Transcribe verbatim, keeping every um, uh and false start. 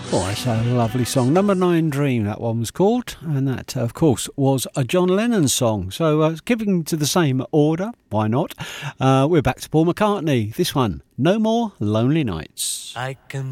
Oh, it's a lovely song. Number Nine Dream, that one was called. And that, of course, was a John Lennon song. So, uh, keeping to the same order, why not? Uh, we're back to Paul McCartney. This one, No More Lonely Nights. I can